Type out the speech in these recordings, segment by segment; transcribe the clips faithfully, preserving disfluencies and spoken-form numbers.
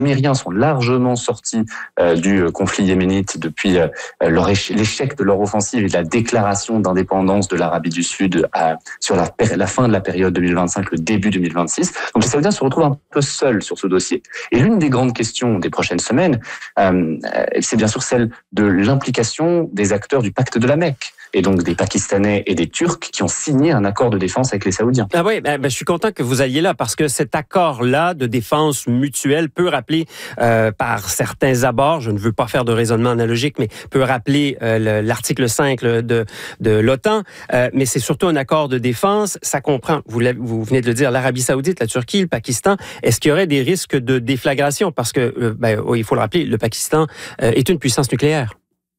Américains sont largement sortis euh, du conflit yéménite depuis euh, leur éche- l'échec de leur offensive et de la déclaration d'indépendance de l'Arabie du Sud à, sur la, la fin de la période deux mille vingt-cinq, le début deux mille vingt-six. Donc les Saoudiens se retrouvent un peu seuls sur ce dossier. Et l'une des grandes questions des prochaines semaines, euh, c'est bien sûr celle de l'implication des acteurs du pacte de la Mecque, et donc des Pakistanais et des Turcs qui ont signé un accord de défense avec les Saoudiens. Ah oui, ben, ben, je suis content que vous alliez là parce que cet accord-là de défense mutuelle peut rappeler euh, par certains abords, je ne veux pas faire de raisonnement analogique, mais peut rappeler euh, le, l'article cinq de, de l'OTAN, euh, mais c'est surtout un accord de défense. Ça comprend, vous, vous venez de le dire, l'Arabie saoudite, la Turquie, le Pakistan. Est-ce qu'il y aurait des risques de déflagration? Parce que, euh, ben, oh, il faut le rappeler, le Pakistan euh, est une puissance nucléaire.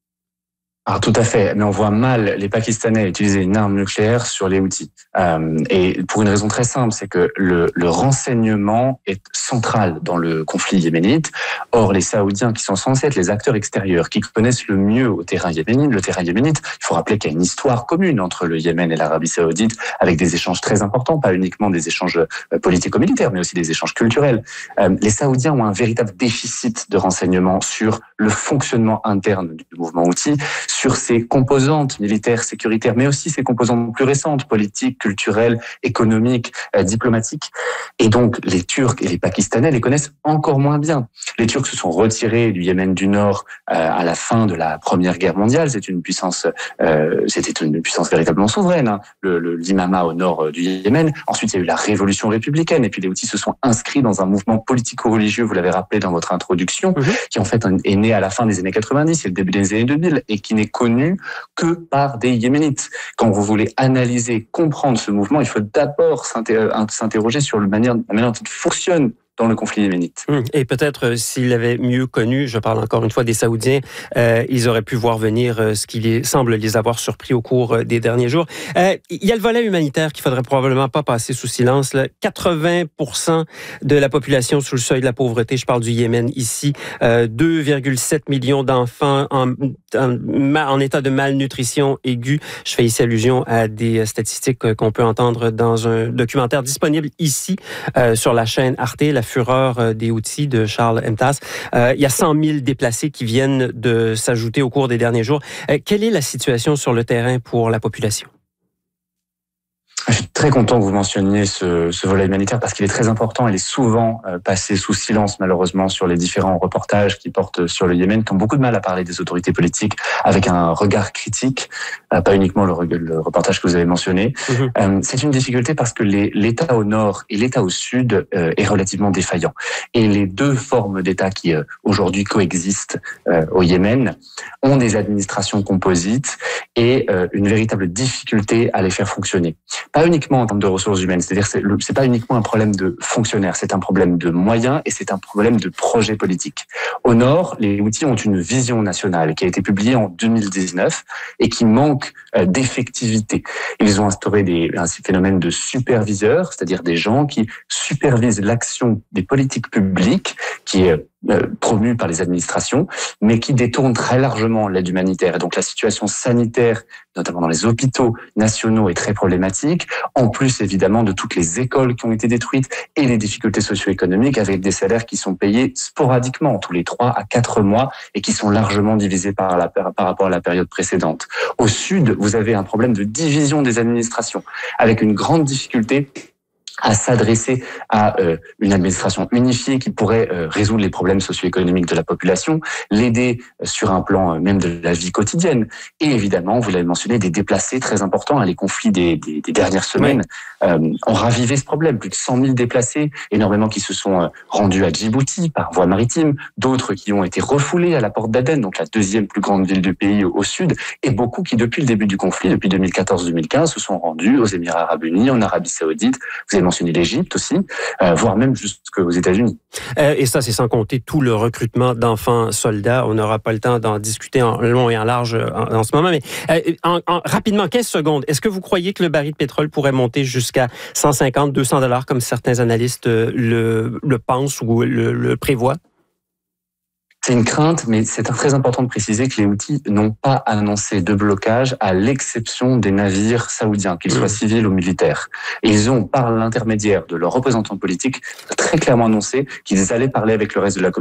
Alors tout à fait, mais on voit mal les Pakistanais utiliser une arme nucléaire sur les Houthis. Euh, et pour une raison très simple, c'est que le, le renseignement est central dans le conflit yéménite. Or, les Saoudiens, qui sont censés être les acteurs extérieurs, qui connaissent le mieux au terrain yéménite, le terrain yéménite, il faut rappeler qu'il y a une histoire commune entre le Yémen et l'Arabie saoudite, avec des échanges très importants, pas uniquement des échanges politico-militaires, mais aussi des échanges culturels. Euh, les Saoudiens ont un véritable déficit de renseignement sur le fonctionnement interne du mouvement Houthi, sur ses composantes militaires, sécuritaires, mais aussi ses composantes plus récentes, politiques, culturelles, économiques, euh, diplomatiques. Et donc, les Turcs et les Pakistanais les connaissent encore moins bien. Les Turcs se sont retirés du Yémen du Nord euh, à la fin de la Première Guerre mondiale. C'est une puissance, euh, c'était une puissance véritablement souveraine, hein, le, le, l'imama au nord du Yémen. Ensuite, il y a eu la révolution républicaine, et puis les Houthis se sont inscrits dans un mouvement politico-religieux, vous l'avez rappelé dans votre introduction, mmh. qui en fait est né à la fin des années quatre-vingt-dix et le début des années deux mille, et qui n'est connu que par des Yéménites. Quand vous voulez analyser, comprendre ce mouvement, il faut d'abord s'interroger sur la manière, la manière dont il fonctionne dans le conflit yéménite. Et peut-être euh, s'ils l'avaient mieux connu, je parle encore une fois des Saoudiens, euh, ils auraient pu voir venir euh, ce qui les, semble les avoir surpris au cours euh, des derniers jours. Euh, il y a le volet humanitaire qu'il faudrait probablement pas passer sous silence. Là. quatre-vingts pour cent de la population sous le seuil de la pauvreté, je parle du Yémen ici, euh, deux virgule sept millions d'enfants en, en, en état de malnutrition aiguë. Je fais ici allusion à des statistiques qu'on peut entendre dans un documentaire disponible ici euh, sur la chaîne Arte, la fureur des Houthis de Charles Emtas. Euh, il y a cent mille déplacés qui viennent de s'ajouter au cours des derniers jours. Euh, quelle est la situation sur le terrain pour la population? Je suis très content que vous mentionniez ce, ce volet humanitaire parce qu'il est très important. Il est souvent euh, passé sous silence, malheureusement, sur les différents reportages qui portent sur le Yémen, qui ont beaucoup de mal à parler des autorités politiques avec un regard critique, euh, pas uniquement le, le reportage que vous avez mentionné. Mmh. Euh, c'est une difficulté parce que les, l'État au nord et l'État au sud euh, est relativement défaillant. Et les deux formes d'État qui euh, aujourd'hui coexistent euh, au Yémen ont des administrations composites et euh, une véritable difficulté à les faire fonctionner. Pas uniquement en termes de ressources humaines, c'est-à-dire c'est, le, c'est pas uniquement un problème de fonctionnaires, c'est un problème de moyens et c'est un problème de projet politique. Au nord, les Houthis ont une vision nationale qui a été publiée en deux mille dix-neuf et qui manque euh, d'effectivité. Ils ont instauré des, un phénomène de superviseurs, c'est-à-dire des gens qui supervisent l'action des politiques publiques, qui est Euh, promu par les administrations, mais qui détournent très largement l'aide humanitaire. Et donc la situation sanitaire, notamment dans les hôpitaux nationaux, est très problématique. En plus, évidemment, de toutes les écoles qui ont été détruites et les difficultés socio-économiques avec des salaires qui sont payés sporadiquement, tous les trois à quatre mois, et qui sont largement divisés par, la, par rapport à la période précédente. Au sud, vous avez un problème de division des administrations, avec une grande difficulté à s'adresser à euh, une administration unifiée qui pourrait euh, résoudre les problèmes socio-économiques de la population, l'aider sur un plan euh, même de la vie quotidienne. Et évidemment, vous l'avez mentionné, des déplacés très importants. Hein, les conflits des, des, des dernières semaines oui. euh, ont ravivé ce problème. Plus de cent mille déplacés, énormément qui se sont euh, rendus à Djibouti par voie maritime, d'autres qui ont été refoulés à la porte d'Aden, donc la deuxième plus grande ville du pays au, au sud, et beaucoup qui, depuis le début du conflit, depuis deux mille quatorze deux mille quinze, se sont rendus aux Émirats arabes unis, en Arabie saoudite. Vous avez mentionné l'Égypte aussi, euh, voire même jusqu'aux États-Unis. Euh, et ça, c'est sans compter tout le recrutement d'enfants soldats. On n'aura pas le temps d'en discuter en long et en large en, en ce moment. Mais euh, en, en, rapidement, quinze secondes, est-ce que vous croyez que le baril de pétrole pourrait monter jusqu'à cent cinquante, deux cents dollars comme certains analystes le, le pensent ou le, le prévoient? C'est une crainte, mais c'est très important de préciser que les Houthis n'ont pas annoncé de blocage à l'exception des navires saoudiens, qu'ils soient civils ou militaires. Et ils ont, par l'intermédiaire de leurs représentants politiques, très clairement annoncé qu'ils allaient parler avec le reste de la communauté